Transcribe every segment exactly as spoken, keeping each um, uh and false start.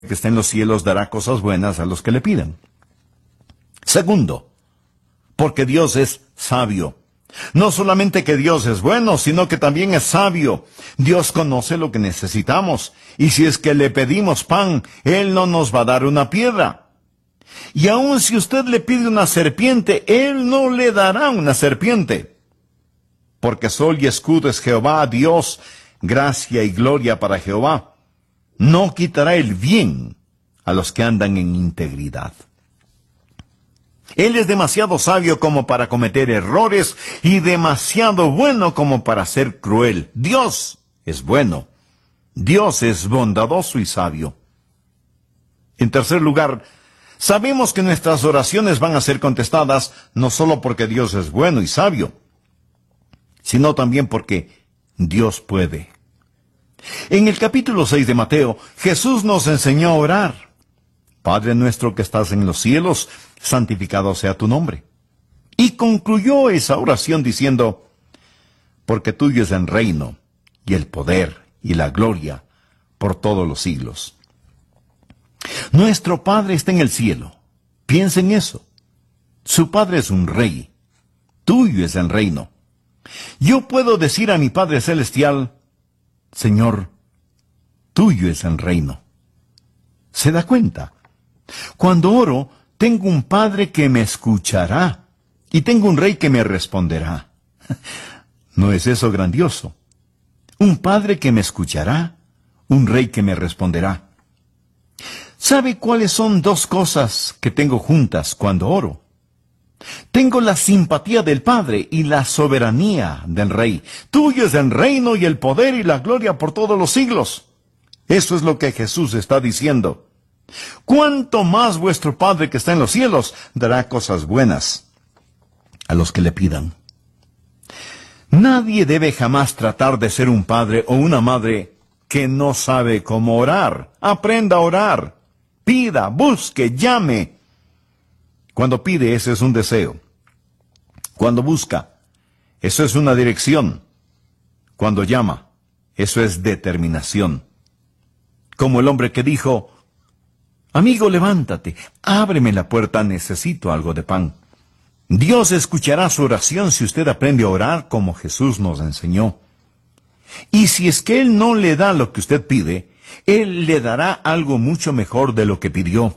que está en los cielos dará cosas buenas a los que le pidan. Segundo, porque Dios es sabio. No solamente que Dios es bueno, sino que también es sabio. Dios conoce lo que necesitamos, y si es que le pedimos pan, Él no nos va a dar una piedra. Y aun si usted le pide una serpiente, Él no le dará una serpiente. Porque sol y escudo es Jehová, Dios, gracia y gloria para Jehová. No quitará el bien a los que andan en integridad. Él es demasiado sabio como para cometer errores y demasiado bueno como para ser cruel. Dios es bueno. Dios es bondadoso y sabio. En tercer lugar, sabemos que nuestras oraciones van a ser contestadas no solo porque Dios es bueno y sabio, sino también porque Dios puede. En el capítulo seis de Mateo, Jesús nos enseñó a orar. Padre nuestro que estás en los cielos, santificado sea tu nombre. Y concluyó esa oración diciendo, porque tuyo es el reino, y el poder, y la gloria, por todos los siglos. Nuestro Padre está en el cielo. Piensa en eso. Su Padre es un rey. Tuyo es el reino. Yo puedo decir a mi Padre Celestial, Señor, tuyo es el reino. ¿Se da cuenta? Cuando oro, tengo un Padre que me escuchará, y tengo un Rey que me responderá. ¿No es eso grandioso? Un Padre que me escuchará, un Rey que me responderá. ¿Sabe cuáles son dos cosas que tengo juntas cuando oro? Tengo la simpatía del Padre y la soberanía del Rey. Tuyo es el reino y el poder y la gloria por todos los siglos. Eso es lo que Jesús está diciendo. ¿Cuánto más vuestro Padre que está en los cielos dará cosas buenas a los que le pidan? Nadie debe jamás tratar de ser un padre o una madre que no sabe cómo orar. Aprenda a orar. Pida, busque, llame. Cuando pide, ese es un deseo. Cuando busca, eso es una dirección. Cuando llama, eso es determinación. Como el hombre que dijo, amigo, levántate, ábreme la puerta, necesito algo de pan. Dios escuchará su oración si usted aprende a orar como Jesús nos enseñó. Y si es que Él no le da lo que usted pide, Él le dará algo mucho mejor de lo que pidió.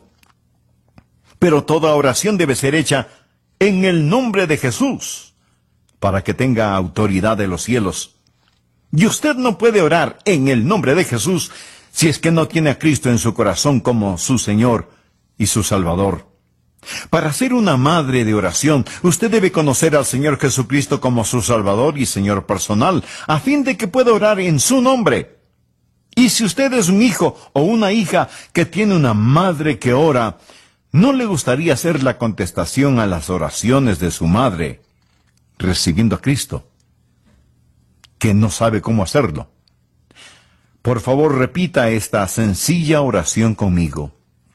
Pero toda oración debe ser hecha en el nombre de Jesús, para que tenga autoridad de los cielos. Y usted no puede orar en el nombre de Jesús si es que no tiene a Cristo en su corazón como su Señor y su Salvador. Para ser una madre de oración, usted debe conocer al Señor Jesucristo como su Salvador y Señor personal, a fin de que pueda orar en su nombre. Y si usted es un hijo o una hija que tiene una madre que ora, ¿no le gustaría hacer la contestación a las oraciones de su madre, recibiendo a Cristo, que no sabe cómo hacerlo? Por favor, repita esta sencilla oración conmigo.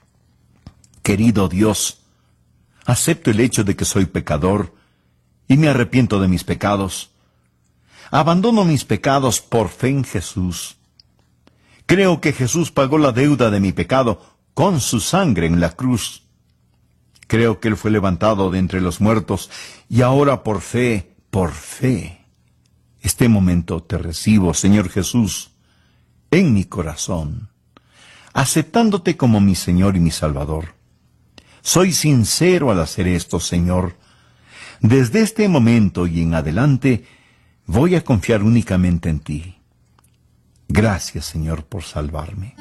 Querido Dios, acepto el hecho de que soy pecador y me arrepiento de mis pecados. Abandono mis pecados por fe en Jesús. Creo que Jesús pagó la deuda de mi pecado con su sangre en la cruz. Creo que Él fue levantado de entre los muertos y ahora por fe, por fe, este momento te recibo, Señor Jesús, en mi corazón, aceptándote como mi Señor y mi Salvador. Soy sincero al hacer esto, Señor. Desde este momento y en adelante, voy a confiar únicamente en ti. Gracias, Señor, por salvarme.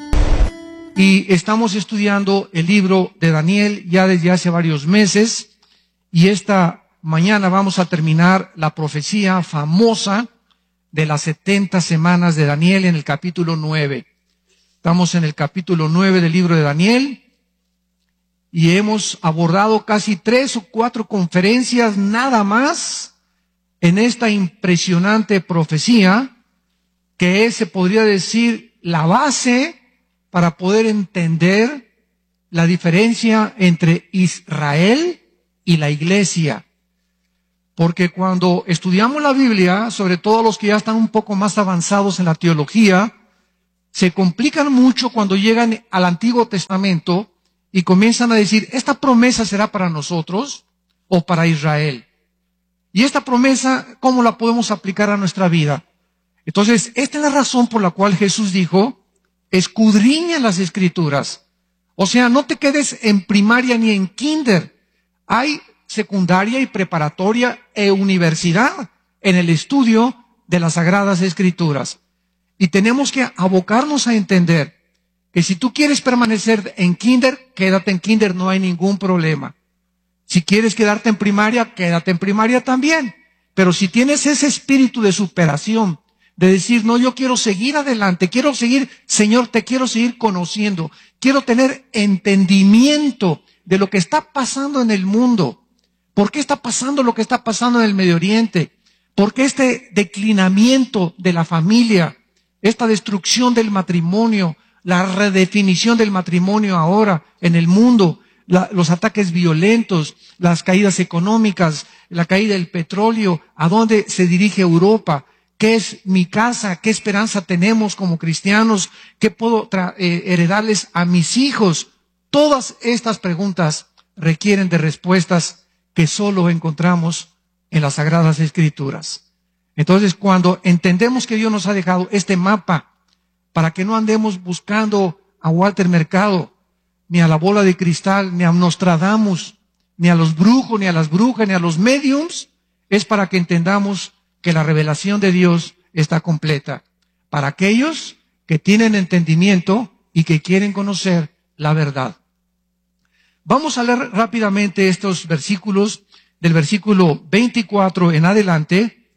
Y estamos estudiando el libro de Daniel ya desde hace varios meses, y esta mañana vamos a terminar la profecía famosa de las setenta semanas de Daniel en el capítulo nueve. Estamos en el capítulo nueve del libro de Daniel, y hemos abordado casi tres o cuatro conferencias nada más en esta impresionante profecía, que es, se podría decir, la base para poder entender la diferencia entre Israel y la iglesia. Porque cuando estudiamos la Biblia, sobre todo los que ya están un poco más avanzados en la teología, se complican mucho cuando llegan al Antiguo Testamento y comienzan a decir, ¿esta promesa será para nosotros o para Israel? Y esta promesa, ¿cómo la podemos aplicar a nuestra vida? Entonces, esta es la razón por la cual Jesús dijo, escudriña las Escrituras. O sea, no te quedes en primaria ni en kinder. Hay secundaria y preparatoria e universidad en el estudio de las Sagradas Escrituras. Y tenemos que abocarnos a entender que si tú quieres permanecer en kinder, quédate en kinder, no hay ningún problema. Si quieres quedarte en primaria, quédate en primaria también. Pero si tienes ese espíritu de superación, de decir, no, yo quiero seguir adelante, quiero seguir, Señor, te quiero seguir conociendo, quiero tener entendimiento de lo que está pasando en el mundo. ¿Por qué está pasando lo que está pasando en el Medio Oriente? ¿Por qué este declinamiento de la familia, esta destrucción del matrimonio, la redefinición del matrimonio ahora en el mundo, la, los ataques violentos, las caídas económicas, la caída del petróleo, a dónde se dirige Europa? ¿Qué es mi casa? ¿Qué esperanza tenemos como cristianos? ¿Qué puedo eh, heredarles a mis hijos? Todas estas preguntas requieren de respuestas que solo encontramos en las Sagradas Escrituras. Entonces, cuando entendemos que Dios nos ha dejado este mapa para que no andemos buscando a Walter Mercado, ni a la bola de cristal, ni a Nostradamus, ni a los brujos, ni a las brujas, ni a los mediums, es para que entendamos que la revelación de Dios está completa para aquellos que tienen entendimiento y que quieren conocer la verdad. Vamos a leer rápidamente estos versículos, del versículo veinticuatro en adelante,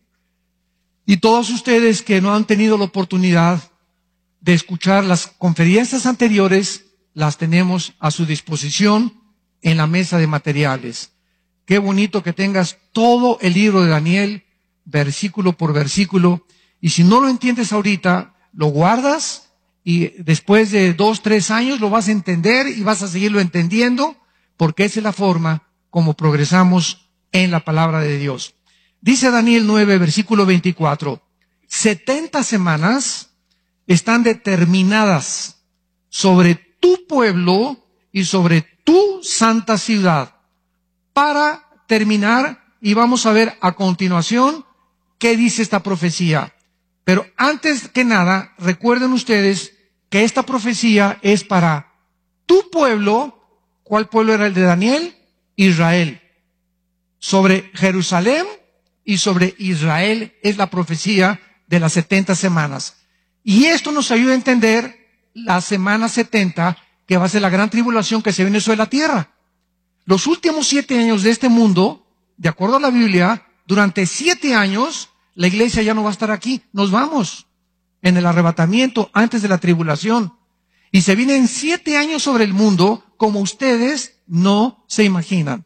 y todos ustedes que no han tenido la oportunidad de escuchar las conferencias anteriores, las tenemos a su disposición en la mesa de materiales. Qué bonito que tengas todo el libro de Daniel, versículo por versículo, y si no lo entiendes ahorita, lo guardas y después de dos, tres años lo vas a entender y vas a seguirlo entendiendo, porque esa es la forma como progresamos en la palabra de Dios. Dice Daniel nueve, versículo veinticuatro, setenta semanas están determinadas sobre tu pueblo y sobre tu santa ciudad para terminar, y vamos a ver a continuación qué dice esta profecía. Pero antes que nada, recuerden ustedes que esta profecía es para tu pueblo. ¿Cuál pueblo era el de Daniel? Israel. Sobre Jerusalén y sobre Israel es la profecía de las setenta semanas. Y esto nos ayuda a entender la semana setenta, que va a ser la gran tribulación que se viene sobre la tierra. Los últimos siete años de este mundo, de acuerdo a la Biblia, durante siete años, la iglesia ya no va a estar aquí. Nos vamos en el arrebatamiento antes de la tribulación. Y se vienen siete años sobre el mundo como ustedes no se imaginan.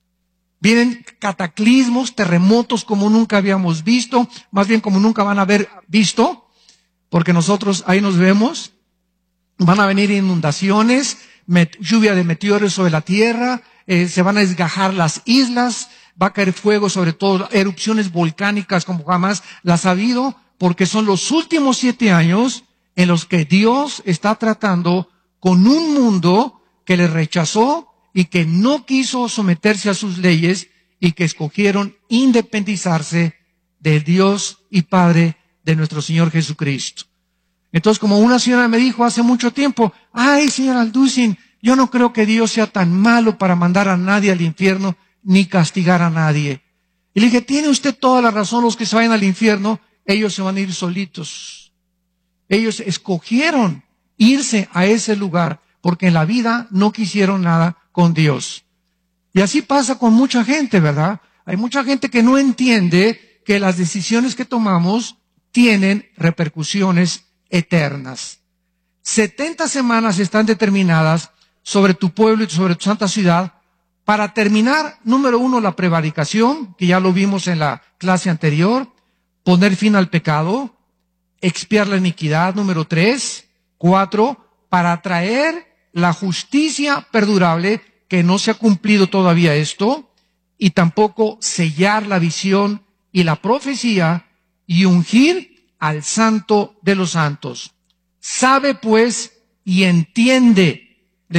Vienen cataclismos, terremotos como nunca habíamos visto, más bien como nunca van a haber visto, porque nosotros ahí nos vemos. Van a venir inundaciones, met, lluvia de meteoros sobre la tierra, eh, se van a desgajar las islas, va a caer fuego, sobre todo erupciones volcánicas como jamás las ha habido, porque son los últimos siete años en los que Dios está tratando con un mundo que le rechazó y que no quiso someterse a sus leyes y que escogieron independizarse del Dios y Padre de nuestro Señor Jesucristo. Entonces, como una señora me dijo hace mucho tiempo, ay, señor Alducin, yo no creo que Dios sea tan malo para mandar a nadie al infierno ni castigar a nadie. Y le dije, tiene usted toda la razón, los que se vayan al infierno, ellos se van a ir solitos. Ellos escogieron irse a ese lugar porque en la vida no quisieron nada con Dios. Y así pasa con mucha gente, ¿verdad? Hay mucha gente que no entiende que las decisiones que tomamos tienen repercusiones eternas. setenta semanas están determinadas sobre tu pueblo y sobre tu santa ciudad para terminar, número uno, la prevaricación, que ya lo vimos en la clase anterior, poner fin al pecado, expiar la iniquidad, número tres, cuatro, para traer la justicia perdurable, que no se ha cumplido todavía esto, y tampoco sellar la visión y la profecía y ungir al santo de los santos. Sabe pues y entiende